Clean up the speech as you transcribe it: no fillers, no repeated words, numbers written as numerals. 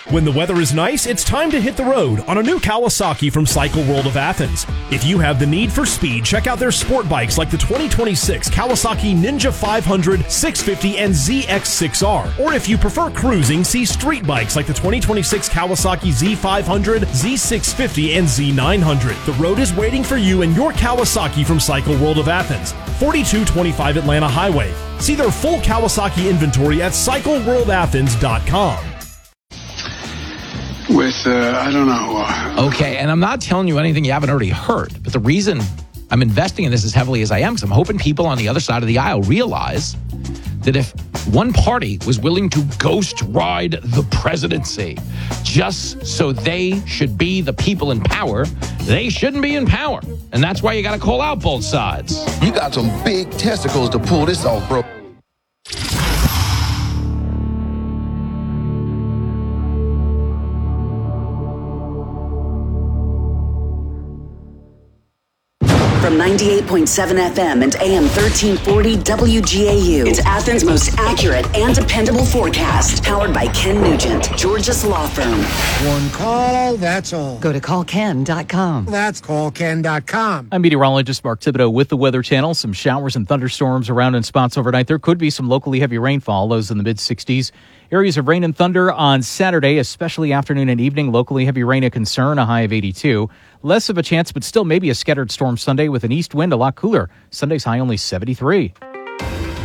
When the weather is nice, it's time to hit the road on a new Kawasaki from Cycle World of Athens. If you have the need for speed, check out their sport bikes like the 2026 Kawasaki Ninja 500, 650, and ZX6R. Or if you prefer cruising, see street bikes like the 2026 Kawasaki Z500, Z650, and Z900. The road is waiting for you and your Kawasaki from Cycle World of Athens, 4225 Atlanta Highway. See their full Kawasaki inventory at CycleWorldAthens.com. I don't know. Okay, and I'm not telling you anything you haven't already heard, but the reason I'm investing in this as heavily as I am is I'm hoping people on the other side of the aisle realize that if one party was willing to ghost ride the presidency just so they should be the people in power, they shouldn't be in power. And that's why you got to call out both sides. You got some big testicles to pull this off, bro. From 98.7 FM and AM 1340 WGAU. It's Athens' most accurate and dependable forecast. Powered by Ken Nugent, George's Law Firm. One call, that's all. Go to callken.com. That's callken.com. I'm meteorologist Mark Thibodeau with the Weather Channel. Some showers and thunderstorms around in spots overnight. There could be some locally heavy rainfall, lows in the mid-60s. Areas of rain and thunder on Saturday, especially afternoon and evening. Locally heavy rain a concern, a high of 82. Less of a chance, but still maybe a scattered storm Sunday with an east wind, a lot cooler. Sunday's high only 73.